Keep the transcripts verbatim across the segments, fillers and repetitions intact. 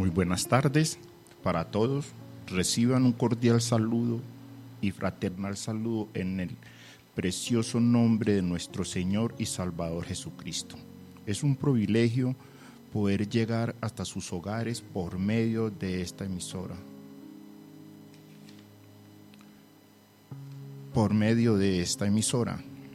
Muy buenas tardes para todos. Reciban un cordial saludo y fraternal saludo en el precioso nombre de nuestro Señor y Salvador Jesucristo. Es un privilegio poder llegar hasta sus hogares por medio de esta emisora. Por medio de esta emisora,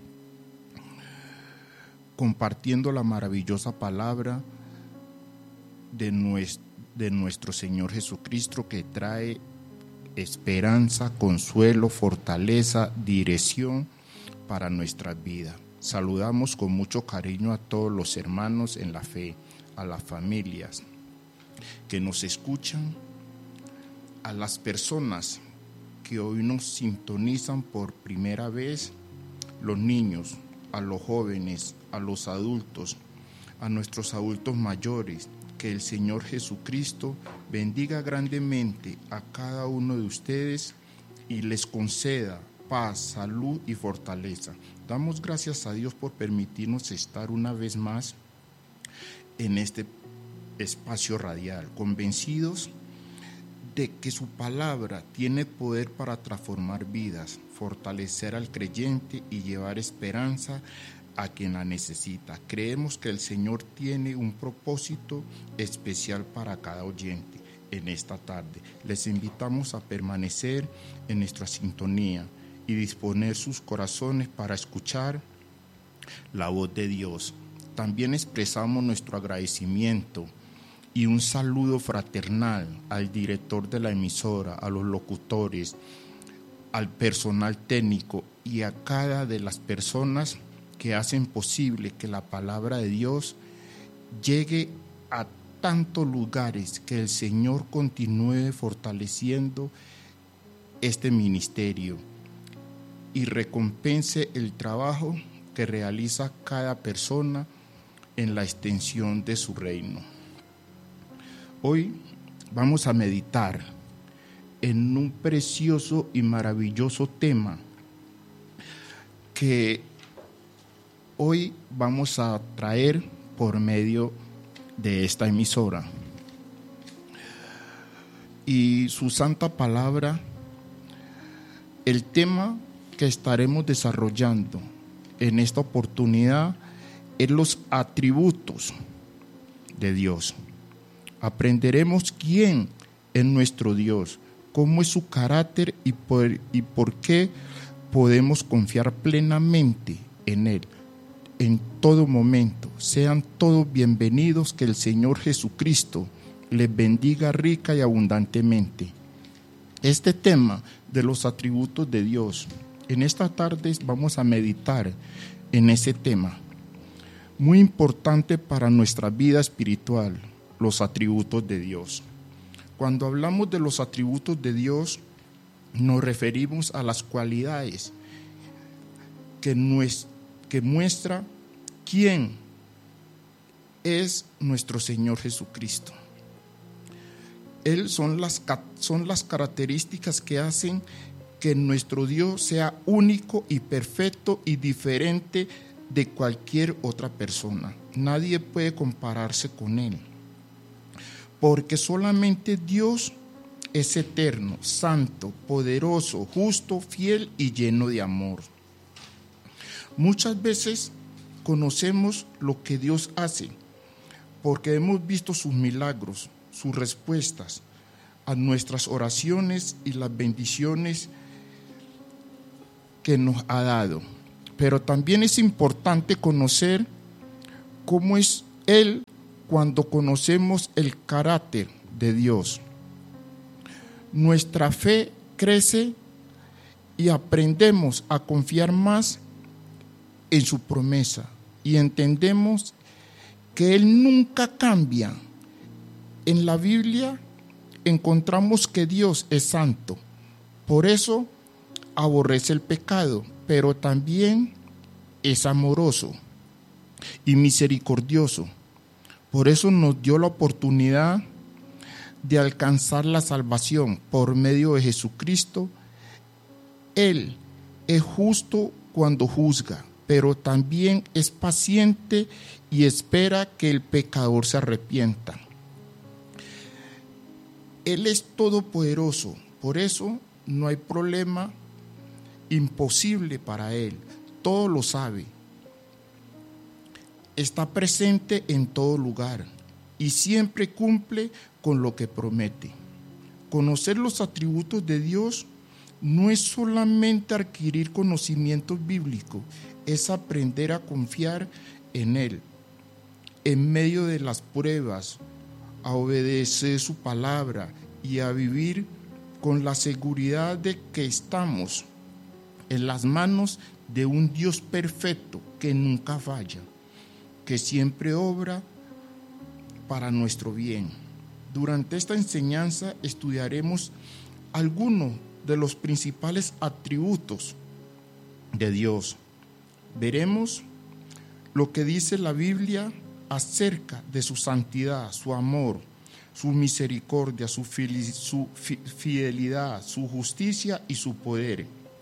compartiendo la maravillosa palabra de nuestro, de nuestro Señor Jesucristo, que trae esperanza, consuelo, fortaleza, dirección para nuestras vidas. Saludamos con mucho cariño a todos los hermanos en la fe, a las familias que nos escuchan, a las personas que hoy nos sintonizan por primera vez, los niños, a los jóvenes, a los adultos, a nuestros adultos mayores. Que el Señor Jesucristo bendiga grandemente a cada uno de ustedes y les conceda paz, salud y fortaleza. Damos gracias a Dios por permitirnos estar una vez más en este espacio radial, convencidos de que su palabra tiene poder para transformar vidas, fortalecer al creyente y llevar esperanza a quien la necesita. Creemos que el Señor tiene un propósito especial para cada oyente en esta tarde. Les invitamos a permanecer en nuestra sintonía y disponer sus corazones para escuchar la voz de Dios. También expresamos nuestro agradecimiento y un saludo fraternal al director de la emisora, a los locutores, al personal técnico y a cada de las personas que hacen posible que la palabra de Dios llegue a tantos lugares, que el Señor continúe fortaleciendo este ministerio y recompense el trabajo que realiza cada persona en la extensión de su reino. Hoy vamos a meditar en un precioso y maravilloso tema que hoy vamos a traer por medio de esta emisora. Y su santa palabra, el tema que estaremos desarrollando en esta oportunidad es los atributos de Dios. Aprenderemos quién es nuestro Dios, cómo es su carácter y por, y por qué podemos confiar plenamente en Él en todo momento. Sean todos bienvenidos, que el Señor Jesucristo les bendiga rica y abundantemente. Este tema de los atributos de Dios, en esta tarde vamos a meditar en ese tema, muy importante para nuestra vida espiritual, los atributos de Dios. Cuando hablamos de los atributos de Dios, nos referimos a las cualidades que, nues, que muestra quién es nuestro Señor Jesucristo. Él son las, son las características que hacen que nuestro Dios sea único y perfecto y diferente de cualquier otra persona. Nadie puede compararse con Él, porque solamente Dios es eterno, santo, poderoso, justo, fiel y lleno de amor. Muchas veces conocemos lo que Dios hace porque hemos visto sus milagros, sus respuestas a nuestras oraciones y las bendiciones que nos ha dado. Pero también es importante conocer cómo es Él cuando conocemos el carácter de Dios. Nuestra fe crece y aprendemos a confiar más en su promesa y entendemos que Él nunca cambia. En la Biblia encontramos que Dios es santo, por eso aborrece el pecado, pero también es amoroso y misericordioso. Por eso nos dio la oportunidad de alcanzar la salvación por medio de Jesucristo. Él es justo cuando juzga, pero también es paciente y espera que el pecador se arrepienta. Él es todopoderoso, por eso no hay problema imposible para Él. Todo lo sabe. Está presente en todo lugar y siempre cumple con lo que promete. Conocer los atributos de Dios no es solamente adquirir conocimientos bíblicos, es aprender a confiar en Él. En medio de las pruebas, a obedecer su palabra y a vivir con la seguridad de que estamos en las manos de un Dios perfecto que nunca falla, que siempre obra para nuestro bien. Durante esta enseñanza estudiaremos algunos de los principales atributos de Dios. Veremos lo que dice la Biblia acerca de su santidad, su amor, su misericordia, su fidelidad, su justicia y su poder.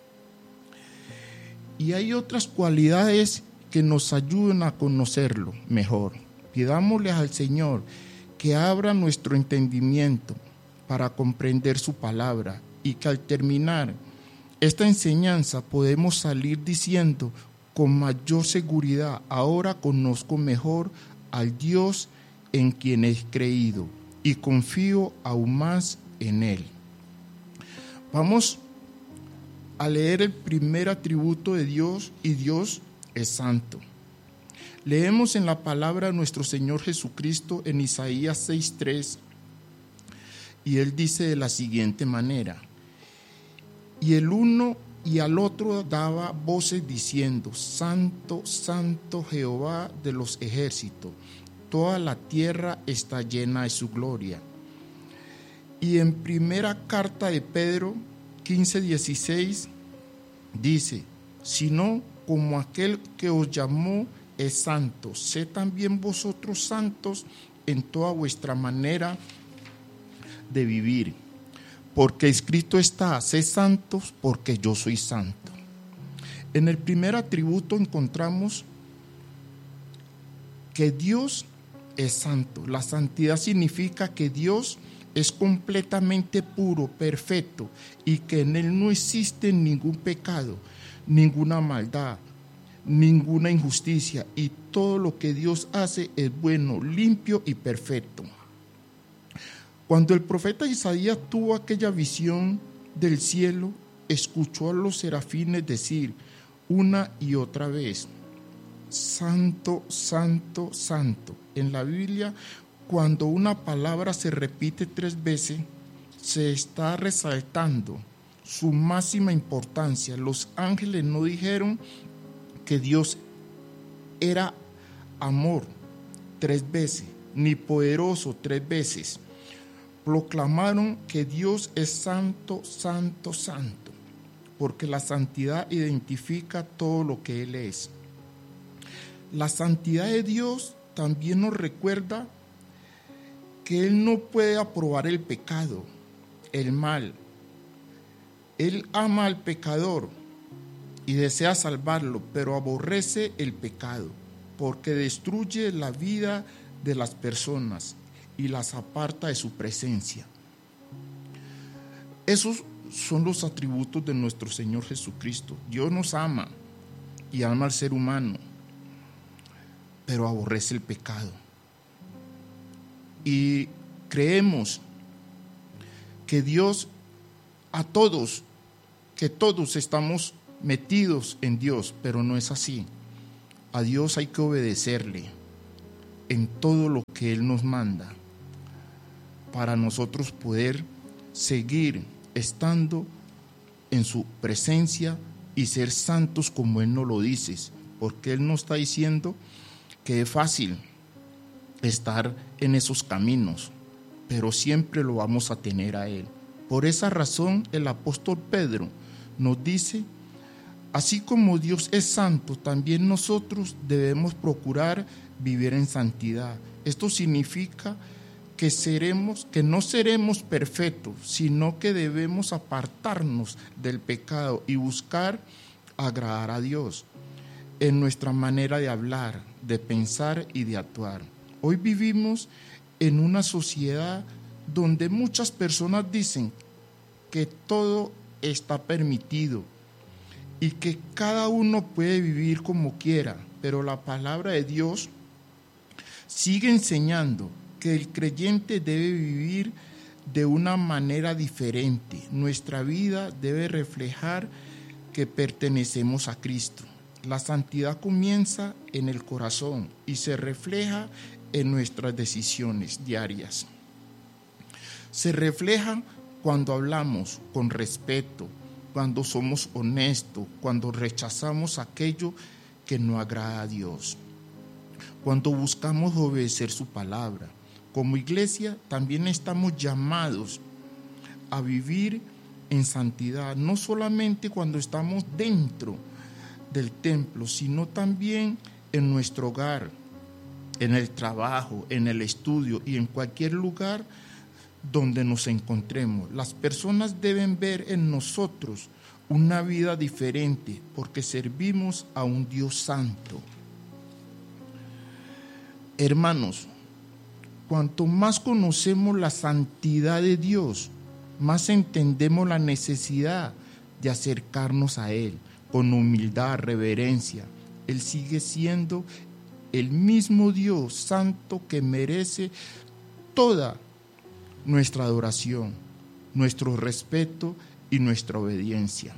Y hay otras cualidades que nos ayuden a conocerlo mejor. Pidámosle al Señor que abra nuestro entendimiento para comprender su palabra y que al terminar esta enseñanza podemos salir diciendo con mayor seguridad: ahora conozco mejor al Dios en quien he creído y confío aún más en Él. Vamos a leer el primer atributo de Dios, y Dios es santo. Leemos en la palabra de nuestro Señor Jesucristo en Isaías seis tres, y Él dice de la siguiente manera: y el uno y al otro daba voces diciendo: Santo, Santo Jehová de los ejércitos, toda la tierra está llena de su gloria. Y en primera carta de Pedro quince dieciséis dice: sino como aquel que os llamó es santo, sé también vosotros santos en toda vuestra manera de vivir, porque escrito está: sé santos porque yo soy santo. En el primer atributo encontramos que Dios es santo. La santidad significa que Dios es completamente puro, perfecto, y que en Él no existe ningún pecado, ninguna maldad, ninguna injusticia, y todo lo que Dios hace es bueno, limpio y perfecto. Cuando el profeta Isaías tuvo aquella visión del cielo, escuchó a los serafines decir una y otra vez: Santo, Santo, Santo. En la Biblia, cuando una palabra se repite tres veces, se está resaltando su máxima importancia. Los ángeles no dijeron que Dios era amor tres veces, ni poderoso tres veces. Proclamaron que Dios es santo, santo, santo, porque la santidad identifica todo lo que Él es. La santidad de Dios también nos recuerda que Él no puede aprobar el pecado, el mal. Él ama al pecador y desea salvarlo, pero aborrece el pecado, porque destruye la vida de las personas y las aparta de su presencia. Esos son los atributos de nuestro Señor Jesucristo. Dios nos ama y ama al ser humano, pero aborrece el pecado. Y creemos que Dios, a todos, que todos estamos metidos en Dios, pero no es así. A Dios hay que obedecerle en todo lo que Él nos manda, para nosotros poder seguir estando en su presencia y ser santos como Él nos lo dice, porque Él no está diciendo que es fácil estar en esos caminos, pero siempre lo vamos a tener a Él. Por esa razón el apóstol Pedro nos dice: así como Dios es santo, también nosotros debemos procurar vivir en santidad. Esto significa que seremos, que no seremos perfectos, sino que debemos apartarnos del pecado y buscar agradar a Dios en nuestra manera de hablar, de pensar y de actuar. Hoy vivimos en una sociedad donde muchas personas dicen que todo está permitido y que cada uno puede vivir como quiera, pero la palabra de Dios sigue enseñando que el creyente debe vivir de una manera diferente. Nuestra vida debe reflejar que pertenecemos a Cristo. La santidad comienza en el corazón y se refleja en nuestras decisiones diarias. Se refleja cuando hablamos con respeto, cuando somos honestos, cuando rechazamos aquello que no agrada a Dios, cuando buscamos obedecer su palabra. Como iglesia también estamos llamados a vivir en santidad, no solamente cuando estamos dentro del templo, sino también en nuestro hogar, en el trabajo, en el estudio y en cualquier lugar donde nos encontremos. Las personas deben ver en nosotros una vida diferente porque servimos a un Dios santo. Hermanos, cuanto más conocemos la santidad de Dios, más entendemos la necesidad de acercarnos a Él con humildad, reverencia. Él sigue siendo el mismo Dios santo que merece toda nuestra adoración, nuestro respeto y nuestra obediencia.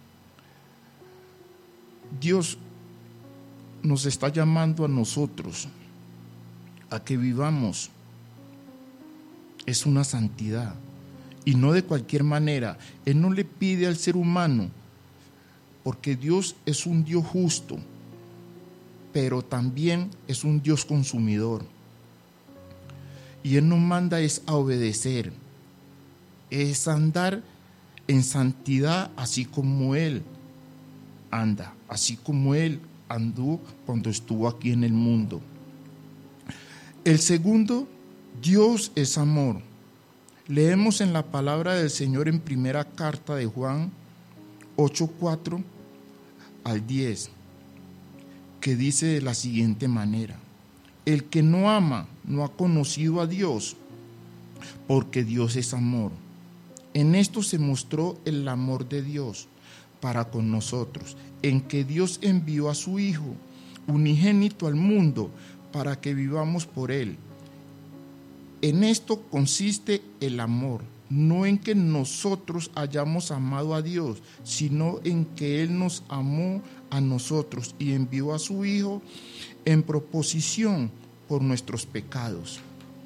Dios nos está llamando a nosotros a que vivamos. Es una santidad y no de cualquier manera. Él no le pide al ser humano, porque Dios es un Dios justo, pero también es un Dios consumidor. Y Él nos manda es a obedecer, es andar en santidad así como Él anda, así como Él andó cuando estuvo aquí en el mundo. El segundo, Dios es amor. Leemos en la palabra del Señor en primera carta de Juan ocho, cuatro al diez, que dice de la siguiente manera: el que no ama no ha conocido a Dios, porque Dios es amor. En esto se mostró el amor de Dios para con nosotros, en que Dios envió a su Hijo unigénito al mundo para que vivamos por Él. En esto consiste el amor, no en que nosotros hayamos amado a Dios, sino en que Él nos amó a nosotros y envió a su Hijo en proposición por nuestros pecados.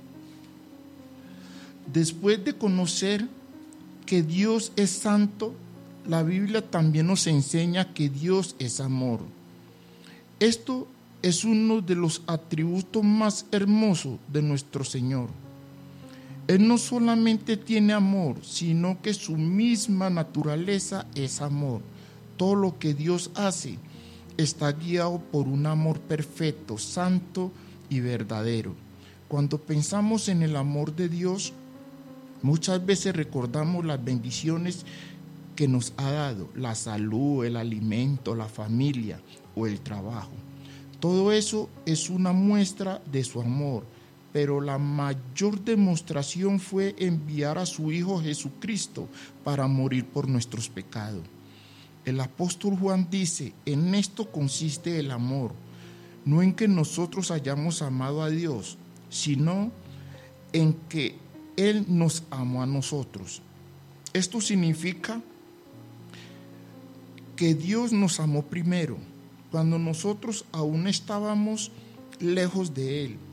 Después de conocer que Dios es santo, la Biblia también nos enseña que Dios es amor. Esto es uno de los atributos más hermosos de nuestro Señor. Él no solamente tiene amor, sino que su misma naturaleza es amor. Todo lo que Dios hace está guiado por un amor perfecto, santo y verdadero. Cuando pensamos en el amor de Dios, muchas veces recordamos las bendiciones que nos ha dado, la salud, el alimento, la familia o el trabajo. Todo eso es una muestra de su amor, pero la mayor demostración fue enviar a su Hijo Jesucristo para morir por nuestros pecados. El apóstol Juan dice: en esto consiste el amor, no en que nosotros hayamos amado a Dios, sino en que Él nos amó a nosotros. Esto significa que Dios nos amó primero, cuando nosotros aún estábamos lejos de Él.